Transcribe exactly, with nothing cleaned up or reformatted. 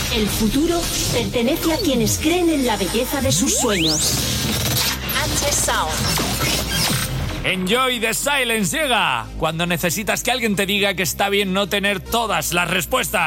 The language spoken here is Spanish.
El futuro pertenece a quienes creen en la belleza de sus sueños. H-Sound. Enjoy the Silence llega cuando necesitas que alguien te diga que está bien no tener todas las respuestas.